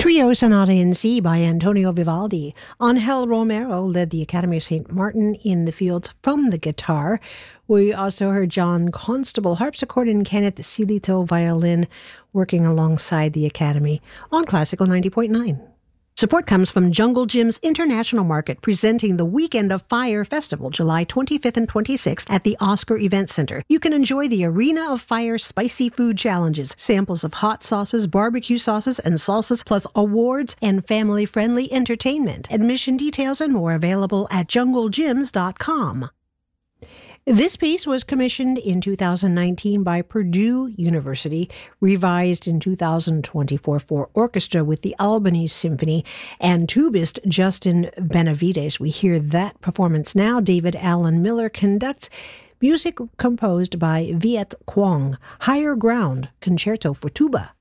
Trio Sonata in C by Antonio Vivaldi. Angel Romero led the Academy of St. Martin in the fields from the guitar. We also heard John Constable harpsichord and Kenneth Silito violin working alongside the Academy on Classical 90.9. Support comes from Jungle Gym's International Market, presenting the Weekend of Fire Festival, July 25th and 26th at the Oscar Event Center. You can enjoy the Arena of Fire spicy food challenges, samples of hot sauces, barbecue sauces, and salsas, plus awards and family-friendly entertainment. Admission details and more available at junglegyms.com. This piece was commissioned in 2019 by Purdue University, revised in 2024 for orchestra with the Albany Symphony and tubist Justin Benavides. We hear that performance now. David Allen Miller conducts. Music composed by Viet Quang. Higher Ground, Concerto for Tuba.